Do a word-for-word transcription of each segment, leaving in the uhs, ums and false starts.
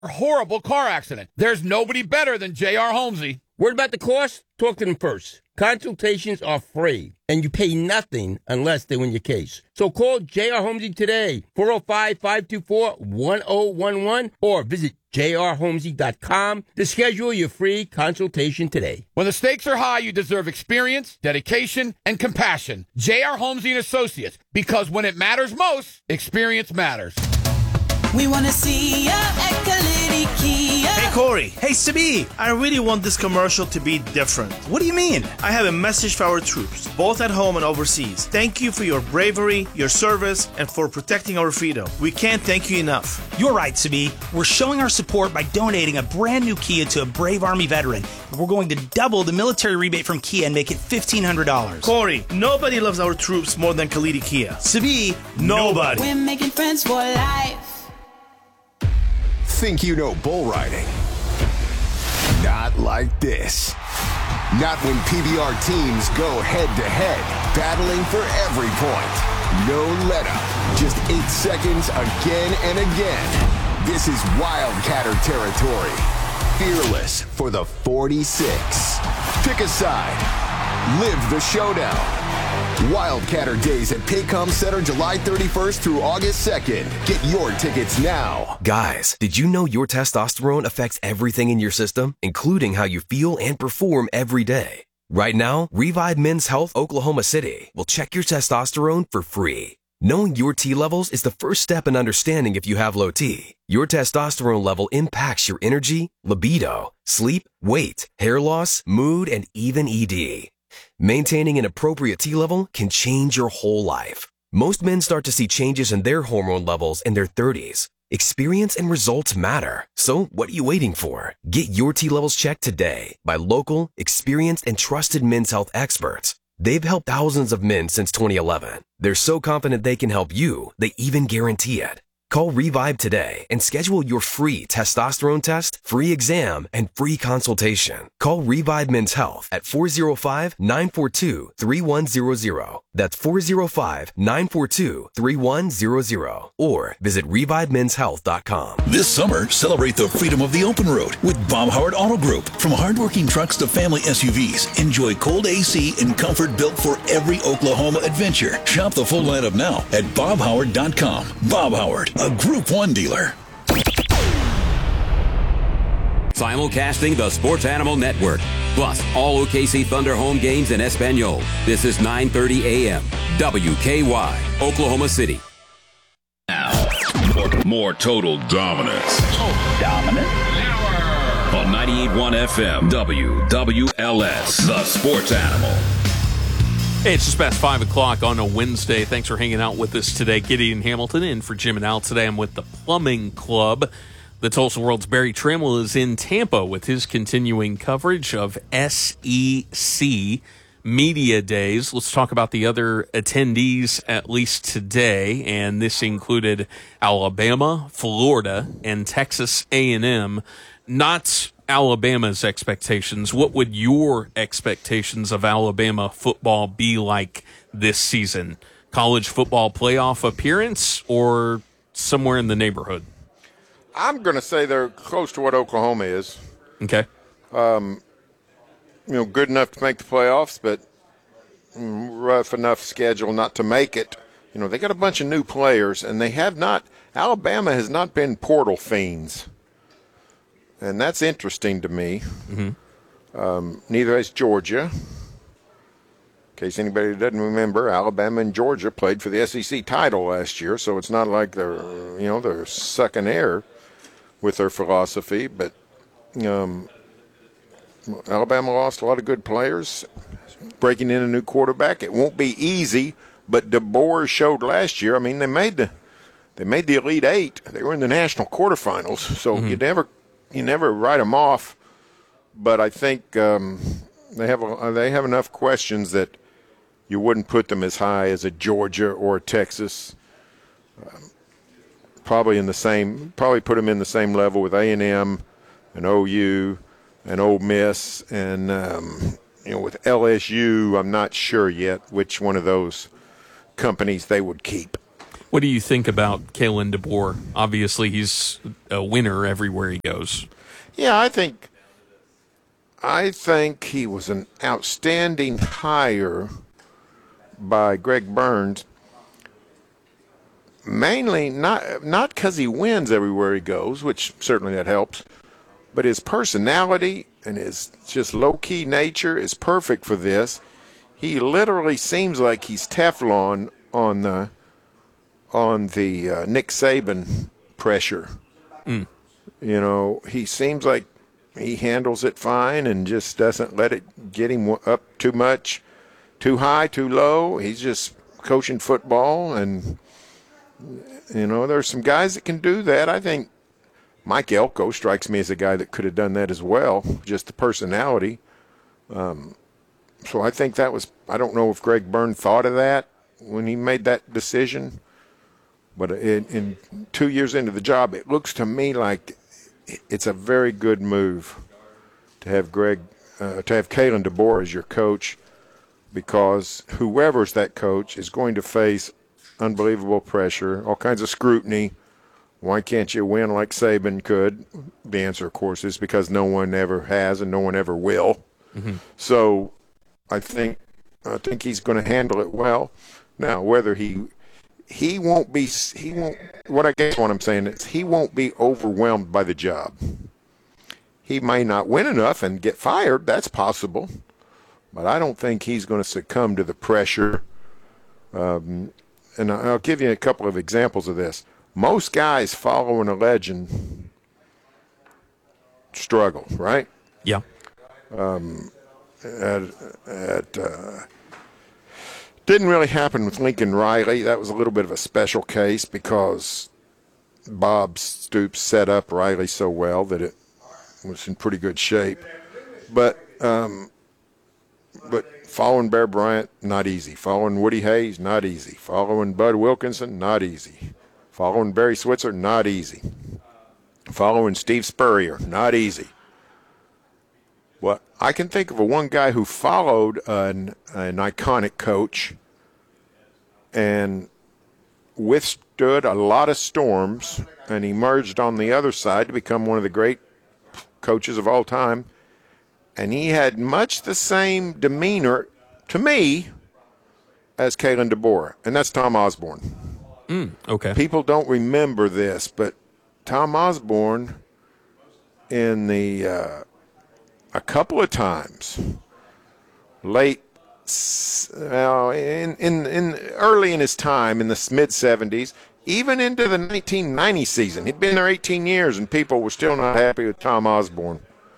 horrible car accident. There's nobody better than J R. Holmesy. Worried about the cost? Talk to them first. Consultations are free, and you pay nothing unless they win your case. So call J R. Holmesy today, four oh five, five two four, one oh one one, or visit j r holmesy dot com to schedule your free consultation today. When the stakes are high, you deserve experience, dedication, and compassion. J R. Holmesy and Associates, because when it matters most, experience matters. We want to see ya at Kalidi Kia. Hey, Corey. Hey, Sabi. I really want this commercial to be different. What do you mean? I have a message for our troops, both at home and overseas. Thank you for your bravery, your service, and for protecting our freedom. We can't thank you enough. You're right, Sabi. We're showing our support by donating a brand new Kia to a brave Army veteran. We're going to double the military rebate from Kia and make it fifteen hundred dollars. Corey, nobody loves our troops more than Kalidi Kia. Sabi, nobody. We're making friends for life. Think you know bull riding? Not like this. Not when P B R teams go head-to-head, battling for every point. No let-up, just eight seconds again and again. This is Wildcatter territory. Fearless for the forty-six. Pick a side. Live the showdown. Wildcatter Days at Paycom Center July thirty-first through August second. Get your tickets now. Guys, did you know your testosterone affects everything in your system, including how you feel and perform every day? Right now, Revive Men's Health Oklahoma City will check your testosterone for free. Knowing your T levels is the first step in understanding if you have low T. Your testosterone level impacts your energy, libido, sleep, weight, hair loss, mood, and even E D. Maintaining an appropriate T level can change your whole life. Most men start to see changes in their hormone levels in their thirties. Experience and results matter. So what are you waiting for? Get your T levels checked today by local, experienced, and trusted men's health experts. They've helped thousands of men since twenty eleven. They're so confident they can help you, they even guarantee it. Call Revive today and schedule your free testosterone test, free exam, and free consultation. Call Revive Men's Health at four oh five, nine four two, three one zero zero. That's four oh five, nine four two, three one zero zero. Or visit revive men's health dot com. This summer, celebrate the freedom of the open road with Bob Howard Auto Group. From hardworking trucks to family S U Vs, enjoy cold A C and comfort built for every Oklahoma adventure. Shop the full lineup now at bob howard dot com. Bob Howard, a Group one dealer. Simulcasting the Sports Animal Network, plus all O K C Thunder home games in Espanol. This is nine thirty a.m. W K Y, Oklahoma City. Now, more, more total dominance. Total dominance. On ninety-eight point one F M, W W L S, the Sports Animal. Hey, it's just past five o'clock on a Wednesday. Thanks for hanging out with us today. Gideon Hamilton in for Jim and Al. Today I'm with the Plumbing Club. The Tulsa World's Barry Trammell is in Tampa with his continuing coverage of S E C Media Days. Let's talk about the other attendees, at least today, and this included Alabama, Florida, and Texas A and M. Not Alabama's expectations. What would your expectations of Alabama football be like this season? College football playoff appearance or somewhere in the neighborhood? I'm going to say they're close to what Oklahoma is. Okay. Um, you know, good enough to make the playoffs, but rough enough schedule not to make it. You know, they got a bunch of new players, and they have not – Alabama has not been portal fiends. And that's interesting to me. Mm-hmm. Um, neither has Georgia. In case anybody doesn't remember, Alabama and Georgia played for the S E C title last year, so it's not like they're, you know, they're sucking air with their philosophy. But um, Alabama lost a lot of good players, breaking in a new quarterback. It won't be easy, but DeBoer showed last year. I mean, they made the they made the Elite Eight. They were in the national quarterfinals, so mm-hmm. you never. You never write them off, but I think um, they have a, they have enough questions that you wouldn't put them as high as a Georgia or a Texas. Um, probably in the same, probably put them in the same level with A and M, and O U, and Ole Miss, and um, you know with L S U. I'm not sure yet which one of those companies they would keep. What do you think about Kalen DeBoer? Obviously, he's a winner everywhere he goes. Yeah, I think I think he was an outstanding hire by Greg Burns. Mainly not not because he wins everywhere he goes, which certainly that helps, but his personality and his just low-key nature is perfect for this. He literally seems like he's Teflon on the on the uh, Nick Saban pressure. Mm. You know, he seems like he handles it fine and just doesn't let it get him up too much, too high, too low. He's just coaching football, and, you know, there's some guys that can do that. I think Mike Elko strikes me as a guy that could have done that as well, just the personality. Um, so I think that was – I don't know if Greg Byrne thought of that when he made that decision. But in, in two years into the job, it looks to me like it's a very good move to have Greg, uh, to have Kalen DeBoer as your coach, because whoever's that coach is going to face unbelievable pressure, all kinds of scrutiny. Why can't you win like Saban could? The answer, of course, is because no one ever has and no one ever will. Mm-hmm. So I think I think he's going to handle it well. Now, whether he he won't be he won't what I guess what I'm saying is he won't be overwhelmed by the job. He may not win enough and get fired. That's possible, but I don't think he's going to succumb to the pressure. Um, and I'll give you a couple of examples of this. Most guys following a legend struggle, right? Yeah. Um, at, at, uh, didn't really happen with Lincoln Riley. That was a little bit of a special case because Bob Stoops set up Riley so well that it was in pretty good shape. But um, but following Bear Bryant, not easy. Following Woody Hayes, not easy. Following Bud Wilkinson, not easy. Following Barry Switzer, not easy. Following Steve Spurrier, not easy. Well, I can think of a one guy who followed an, an iconic coach and withstood a lot of storms and emerged on the other side to become one of the great coaches of all time. And he had much the same demeanor, to me, as Kalen DeBoer, and that's Tom Osborne. Mm, okay. People don't remember this, but Tom Osborne, in the uh, a couple of times, late, uh, in in in early in his time in the mid seventies, even into the nineteen ninety season, he'd been there eighteen years, and people were still not happy with Tom Osborne.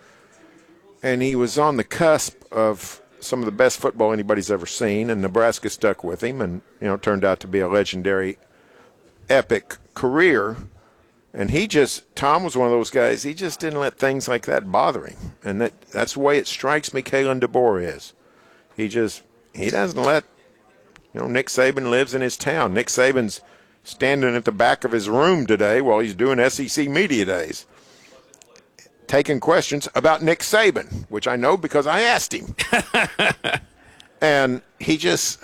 And he was on the cusp of some of the best football anybody's ever seen, and Nebraska stuck with him, and you know, turned out to be a legendary, epic career. And he just, Tom was one of those guys, he just didn't let things like that bother him. And that that's the way it strikes me Kalen DeBoer is. He just, he doesn't let, you know, Nick Saban lives in his town. Nick Saban's standing at the back of his room today while he's doing S E C Media Days, taking questions about Nick Saban, which I know because I asked him. And he just,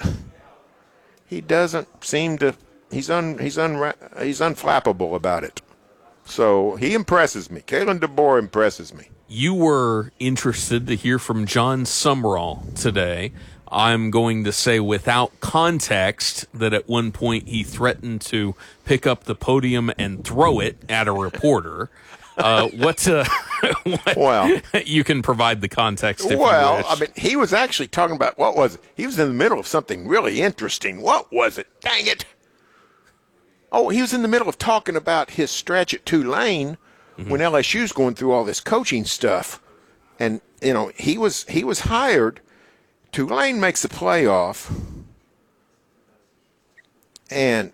he doesn't seem to, he's un, he's un, he's unflappable about it. So he impresses me. Kalen DeBoer impresses me. You were interested to hear from John Summerall today. I'm going to say without context that at one point he threatened to pick up the podium and throw it at a reporter. Uh, what, uh, what? Well, you can provide the context if well, you wish. I mean, he was actually talking about, what was it? He was in the middle of something really interesting. What was it? Dang it. Oh, he was in the middle of talking about his stretch at Tulane mm-hmm. when L S U's going through all this coaching stuff. And, you know, he was he was hired. Tulane makes the playoff. And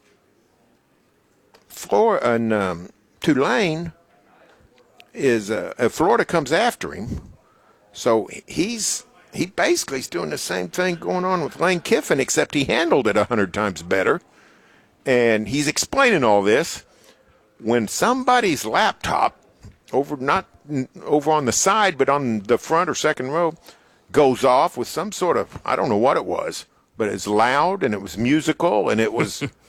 Florida and um, Tulane is uh, uh, Florida comes after him. So he's he basically is doing the same thing going on with Lane Kiffin, except he handled it a hundred times better. And he's explaining all this when somebody's laptop over not over on the side but on the front or second row goes off with some sort of, I don't know what it was, but it's loud and it was musical and it was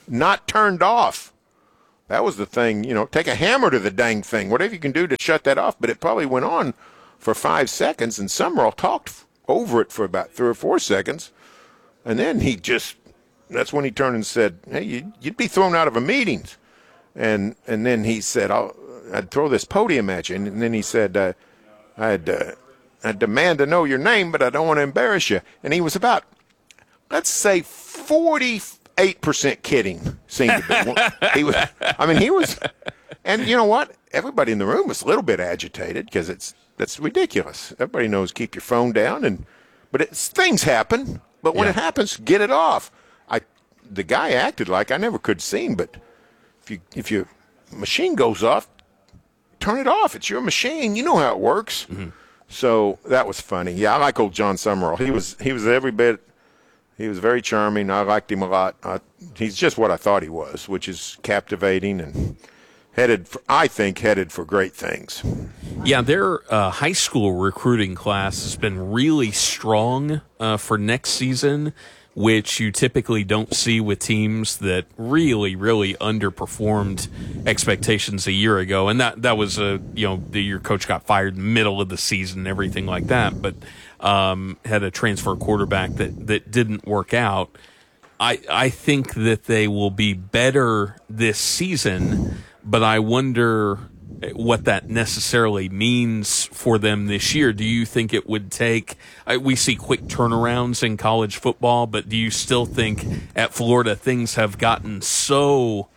not turned off. That was the thing, you know, take a hammer to the dang thing, whatever you can do to shut that off. But it probably went on for five seconds, and Summerall talked over it for about three or four seconds. And then he just, that's when he turned and said, hey, you, you'd be thrown out of a meeting. And and then he said, I'll, I'd throw this podium at you. And then he said, uh, I'd, uh, I'd demand to know your name, but I don't want to embarrass you. And he was about, let's say, forty-eight percent kidding, seemed to be. He was, I mean, he was, and you know what? Everybody in the room was a little bit agitated because it's, that's ridiculous. Everybody knows keep your phone down, and but it's, things happen. But when yeah. it happens, get it off. I, the guy acted like I never could see him, but if you if your machine goes off, turn it off. It's your machine. You know how it works. Mm-hmm. So that was funny. Yeah, I like old John Summerall. He was he was every bit. He was very charming. I liked him a lot. Uh, he's just what I thought he was, which is captivating and headed, for, I think, headed for great things. Yeah, their uh, high school recruiting class has been really strong uh, for next season, which you typically don't see with teams that really, really underperformed expectations a year ago. And that, that was, a, you know, the, your coach got fired in the middle of the season and everything like that, but um, had a transfer quarterback that, that didn't work out. I, I think that they will be better this season, but I wonder what that necessarily means for them this year. Do you think it would take – we see quick turnarounds in college football, but do you still think at Florida things have gotten so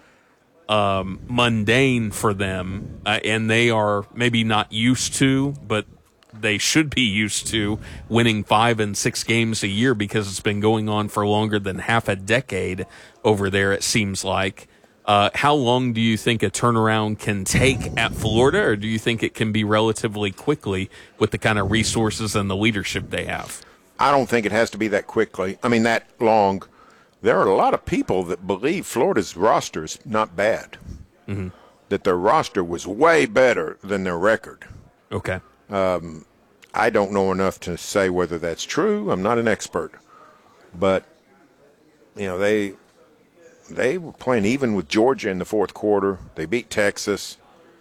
um, mundane for them uh, and they are maybe not used to, but they should be used to winning five and six games a year because it's been going on for longer than half a decade over there, it seems like. Uh, how long do you think a turnaround can take at Florida, or do you think it can be relatively quickly with the kind of resources and the leadership they have? I don't think it has to be that quickly. I mean, that long. There are a lot of people that believe Florida's roster is not bad, mm-hmm. that their roster was way better than their record. Okay. Um, I don't know enough to say whether that's true. I'm not an expert. But, you know, they – They were playing even with Georgia in the fourth quarter. They beat Texas.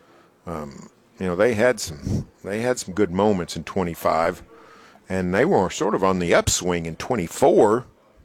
Um, you know, they had some they had some good moments in twenty-five, and they were sort of on the upswing in twenty-four.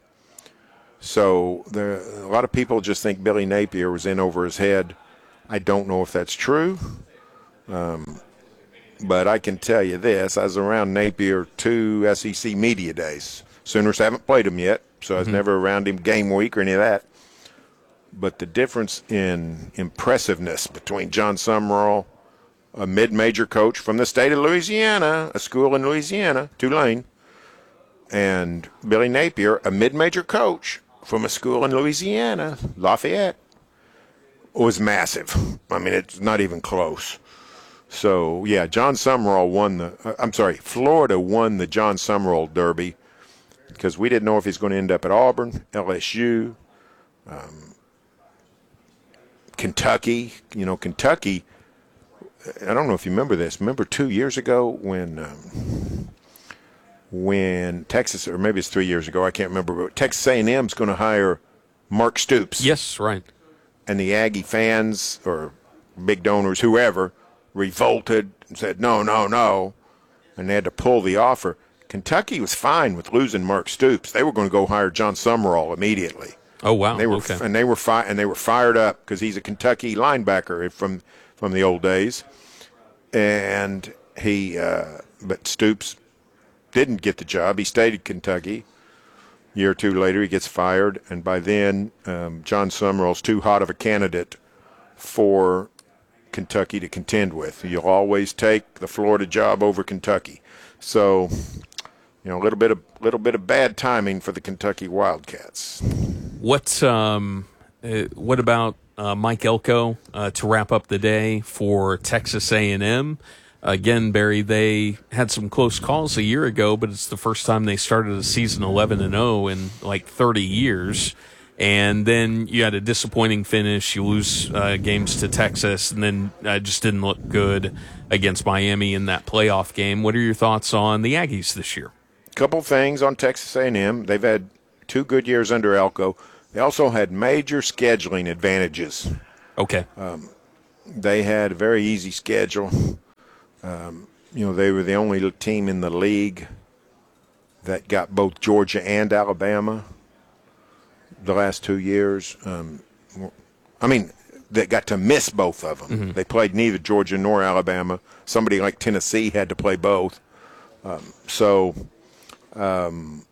So there, a lot of people just think Billy Napier was in over his head. I don't know if that's true, um, but I can tell you this: I was around Napier two S E C media days. Sooners haven't played him yet, so I was mm-hmm. never around him game week or any of that. But the difference in impressiveness between John Summerall, a mid-major coach from the state of Louisiana, a school in Louisiana, Tulane, and Billy Napier, a mid-major coach from a school in Louisiana, Lafayette, was massive. I mean, it's not even close. So, yeah, John Summerall won the uh, – I'm sorry, Florida won the John Summerall Derby because we didn't know if he's going to end up at Auburn, L S U, um, Kentucky. You know, Kentucky, I don't know if you remember this. Remember two years ago when um, when Texas, or maybe it's three years ago, I can't remember, but Texas A and M is going to hire Mark Stoops. Yes, right. And the Aggie fans or big donors, whoever, revolted and said, no, no, no, and they had to pull the offer. Kentucky was fine with losing Mark Stoops. They were going to go hire John Summerall immediately. Oh wow! And they were okay. and they were fi- and they were fired up because he's a Kentucky linebacker from from the old days, and he uh, but Stoops didn't get the job. He stayed at Kentucky. A year or two later, he gets fired, and by then, um, John Summerall's too hot of a candidate for Kentucky to contend with. You'll always take the Florida job over Kentucky. So, you know, a little bit of little bit of bad timing for the Kentucky Wildcats. What um, uh, what about uh, Mike Elko uh, to wrap up the day for Texas A and M? Again, Barry, they had some close calls a year ago, but it's the first time they started a season eleven and oh in like thirty years. And then you had a disappointing finish. You lose uh, games to Texas, and then uh, just didn't look good against Miami in that playoff game. What are your thoughts on the Aggies this year? Couple things on Texas A and M. They've had two good years under Elko. They also had major scheduling advantages. Okay. Um, they had a very easy schedule. Um, you know, they were the only team in the league that got both Georgia and Alabama the last two years. Um, I mean, that got to miss both of them. Mm-hmm. They played neither Georgia nor Alabama. Somebody like Tennessee had to play both. Um, so um,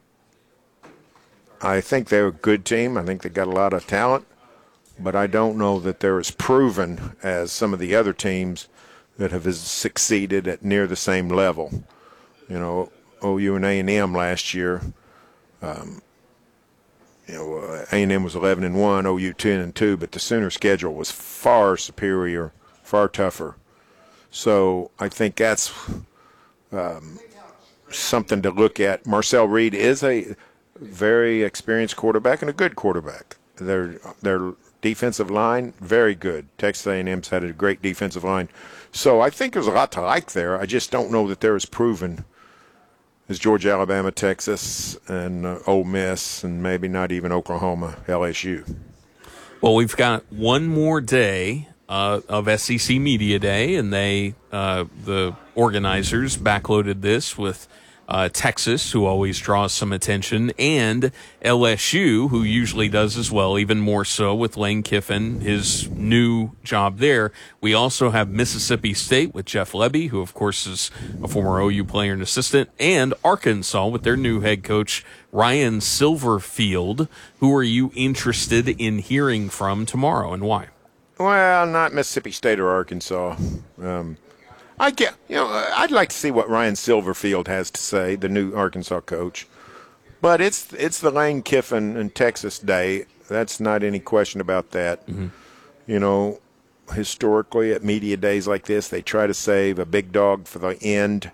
I think they're a good team. I think they got a lot of talent. But I don't know that they're as proven as some of the other teams that have succeeded at near the same level. You know, O U and A and M last year, um, you know, A and M was eleven and one, O U ten and two, but the Sooner schedule was far superior, far tougher. So I think that's um, something to look at. Marcel Reed is a very experienced quarterback and a good quarterback. Their their defensive line, very good. Texas A and M's had a great defensive line. So I think there's a lot to like there. I just don't know that they're as proven as Georgia, Alabama, Texas, and uh, Ole Miss, and maybe not even Oklahoma, L S U. Well, we've got one more day uh, of S E C Media Day, and they, uh, the organizers, backloaded this with uh, Texas, who always draws some attention, and L S U, who usually does as well, even more so with Lane Kiffin, his new job there. We also have Mississippi State with Jeff Lebby, who, of course, is a former O U player and assistant, and Arkansas with their new head coach, Ryan Silverfield. Who are you interested in hearing from tomorrow, and why? Well, not Mississippi State or Arkansas. Um, I get, you know, I'd like to see what Ryan Silverfield has to say, the new Arkansas coach. But it's it's the Lane Kiffin and Texas day. That's not any question about that. Mm-hmm. You know, historically at media days like this, they try to save a big dog for the end,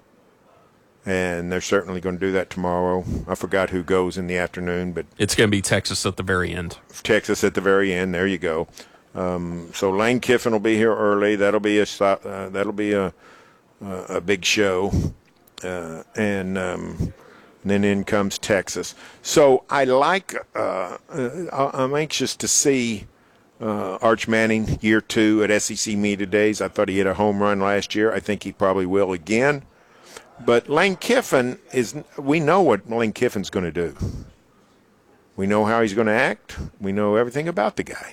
and they're certainly going to do that tomorrow. I forgot who goes in the afternoon, but it's going to be Texas at the very end. Texas at the very end. There you go. Um, so Lane Kiffin will be here early. That'll be a uh, that'll be a uh, a big show, uh, and, um, and then in comes Texas. So I like. Uh, uh, I'm anxious to see uh, Arch Manning year two at S E C Media Days. I thought he hit a home run last year. I think he probably will again. But Lane Kiffin is. We know what Lane Kiffin's going to do. We know how he's going to act. We know everything about the guy.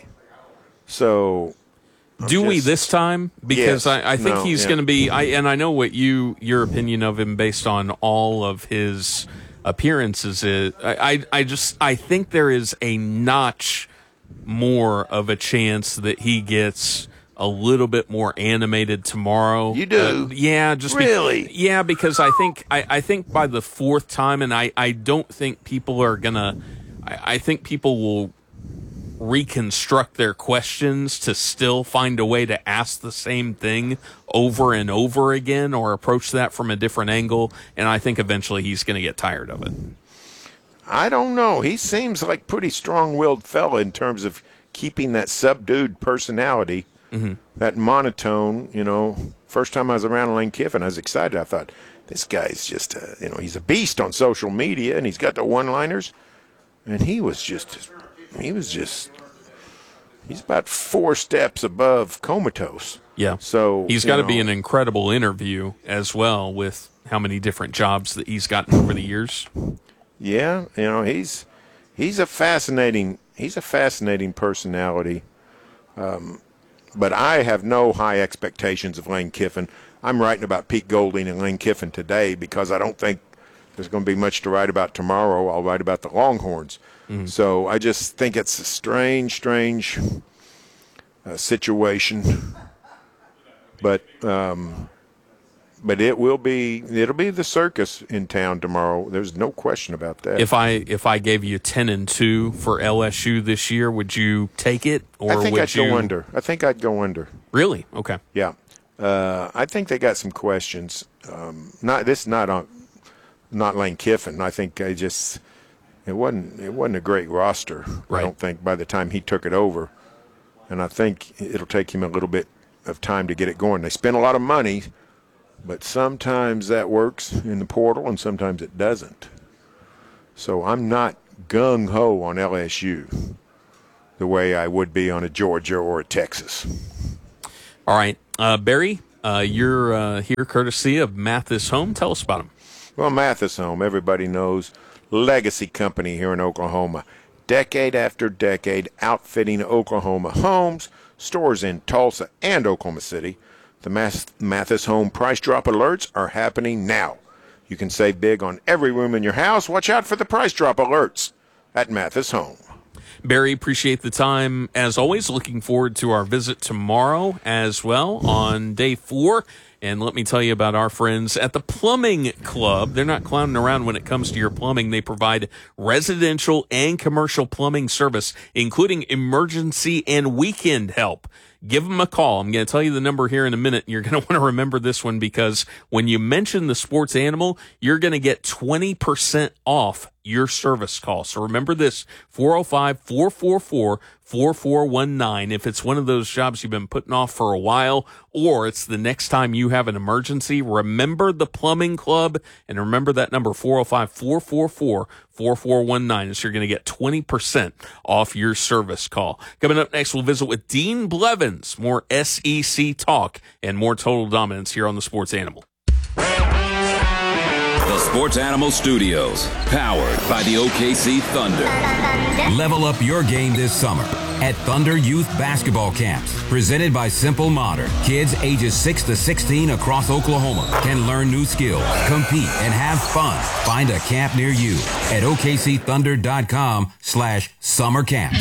So, I'm do just, we this time? Because yes, I, I think no, he's yeah. going to be. I and I know what you your opinion of him based on all of his appearances is. I, I I just I think there is a notch more of a chance that he gets a little bit more animated tomorrow. You do? Uh, yeah, just really. Be, yeah, because I think I, I think by the fourth time, and I, I don't think people are gonna. I, I think people will reconstruct their questions to still find a way to ask the same thing over and over again, or approach that from a different angle. And I think eventually he's going to get tired of it. I don't know. He seems like pretty strong-willed fella in terms of keeping that subdued personality, mm-hmm. that monotone. You know, first time I was around Lane Kiffin, I was excited. I thought, this guy's just, a, you know, he's a beast on social media, and he's got the one-liners. And he was just, he was just, he's about four steps above comatose. Yeah. So he's got to be an incredible interview as well, with how many different jobs that he's gotten over the years. Yeah, you know, he's he's a fascinating he's a fascinating personality. Um, but I have no high expectations of Lane Kiffin. I'm writing about Pete Golding and Lane Kiffin today because I don't think there's going to be much to write about tomorrow. I'll write about the Longhorns. Mm-hmm. So I just think it's a strange, strange uh, situation. But um, but it will be it'll be the circus in town tomorrow. There's no question about that. If I if I gave you ten and two for L S U this year, would you take it? Or I think would I'd you... go under. I think I'd go under. Really? Okay. Yeah. Uh, I think they got some questions. Um, not this, not on, not Lane Kiffin. I think they just it wasn't it wasn't a great roster. Right. I don't think by the time he took it over, and I think it'll take him a little bit of time to get it going. They spent a lot of money, but sometimes that works in the portal and sometimes it doesn't. So I'm not gung-ho on L S U. the way I would be on a Georgia or a Texas. All right. Uh, Barry, uh, you're uh, here courtesy of Mathis Home. Tell us about them. Well, Mathis Home, everybody knows, legacy company here in Oklahoma. Decade after decade, outfitting Oklahoma homes, stores in Tulsa and Oklahoma City. The Mathis Home price drop alerts are happening now. You can save big on every room in your house. Watch out for the price drop alerts at Mathis Home. Barry, appreciate the time. As always, looking forward to our visit tomorrow as well on day four. And let me tell you about our friends at the Plumbing Club. They're not clowning around when it comes to your plumbing. They provide residential and commercial plumbing service, including emergency and weekend help. Give them a call. I'm going to tell you the number here in a minute. You're going to want to remember this one because when you mention the sports animal, you're going to get twenty percent off your service call. So remember this, four oh five, four four four, four four one nine. If it's one of those jobs you've been putting off for a while, or it's the next time you have an emergency, remember the Plumbing Club and remember that number, four oh five, four four four, four four one nine. So you're going to get twenty percent off your service call. Coming up next, we'll visit with Dean Blevins, more S E C talk and more Total Dominance here on the Sports Animal. The Sports Animal Studios, powered by the O K C Thunder. Level up your game this summer at Thunder Youth Basketball Camps, presented by Simple Modern. Kids ages six to sixteen across Oklahoma can learn new skills, compete, and have fun. Find a camp near you at O K C thunder dot com slash summer camps.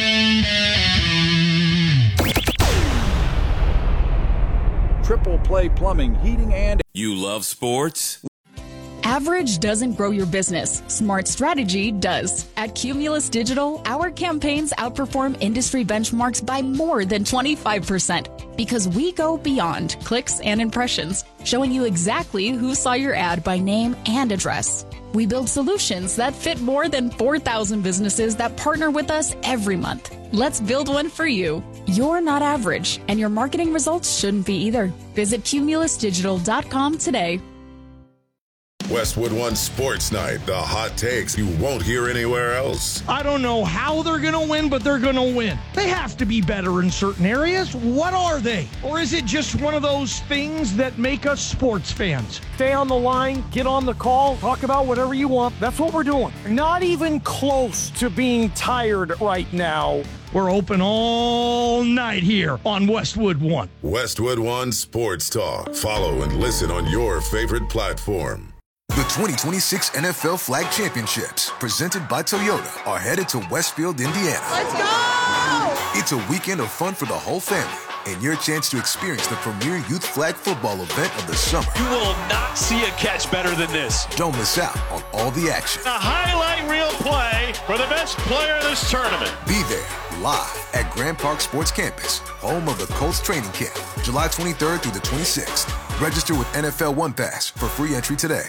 Triple Play Plumbing, Heating, and... You love sports? Average doesn't grow your business. Smart strategy does. At Cumulus Digital, our campaigns outperform industry benchmarks by more than twenty-five percent because we go beyond clicks and impressions, showing you exactly who saw your ad by name and address. We build solutions that fit more than four thousand businesses that partner with us every month. Let's build one for you. You're not average, and your marketing results shouldn't be either. Visit cumulus digital dot com today. Westwood One Sports Night, the hot takes you won't hear anywhere else. I don't know how they're going to win, but they're going to win. They have to be better in certain areas. What are they? Or is it just one of those things that make us sports fans? Stay on the line, get on the call, talk about whatever you want. That's what we're doing. Not even close to being tired right now. We're open all night here on Westwood One. Westwood One Sports Talk. Follow and listen on your favorite platform. The twenty twenty-six N F L Flag Championships, presented by Toyota, are headed to Westfield, Indiana. Let's go! It's a weekend of fun for the whole family and your chance to experience the premier youth flag football event of the summer. You will not see a catch better than this. Don't miss out on all the action. A highlight reel play for the best player of this tournament. Be there live at Grand Park Sports Campus, home of the Colts training camp, July twenty-third through the twenty-sixth. Register with N F L One Pass for free entry today.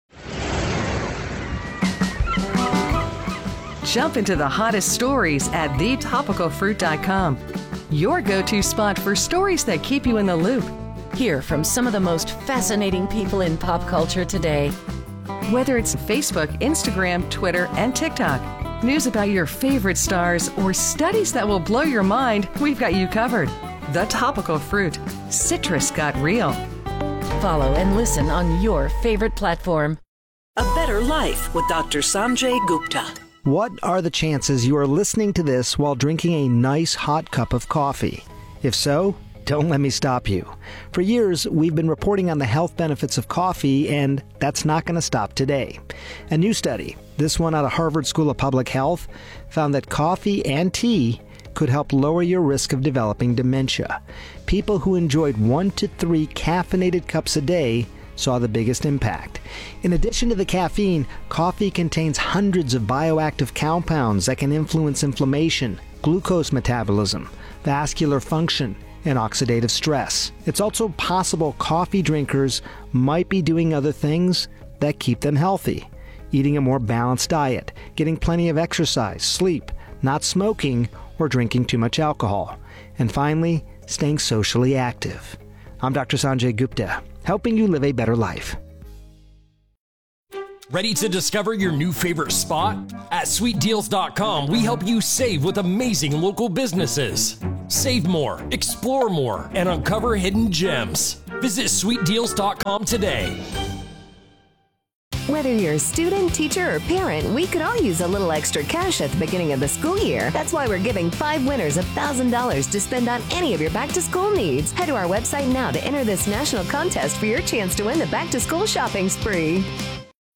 Jump into the hottest stories at the topical fruit dot com. Your go-to spot for stories that keep you in the loop. Hear from some of the most fascinating people in pop culture today. Whether it's Facebook, Instagram, Twitter, and TikTok, news about your favorite stars, or studies that will blow your mind, we've got you covered. The Topical Fruit. Citrus got real. Follow and listen on your favorite platform. A Better Life with Doctor Sanjay Gupta. What are the chances you are listening to this while drinking a nice hot cup of coffee? If so, don't let me stop you. For years, we've been reporting on the health benefits of coffee, and that's not going to stop today. A new study, this one out of Harvard School of Public Health, found that coffee and tea could help lower your risk of developing dementia. People who enjoyed one to three caffeinated cups a day saw the biggest impact. In addition to the caffeine, coffee contains hundreds of bioactive compounds that can influence inflammation, glucose metabolism, vascular function, and oxidative stress. It's also possible coffee drinkers might be doing other things that keep them healthy. Eating a more balanced diet, getting plenty of exercise, sleep, not smoking, or drinking too much alcohol. And finally, staying socially active. I'm Doctor Sanjay Gupta, helping you live a better life. Ready to discover your new favorite spot? At sweet deals dot com, we help you save with amazing local businesses. Save more, explore more, and uncover hidden gems. Visit sweet deals dot com today. Whether you're a student, teacher, or parent, we could all use a little extra cash at the beginning of the school year. That's why we're giving five winners one thousand dollars to spend on any of your back-to-school needs. Head to our website now to enter this national contest for your chance to win the back-to-school shopping spree.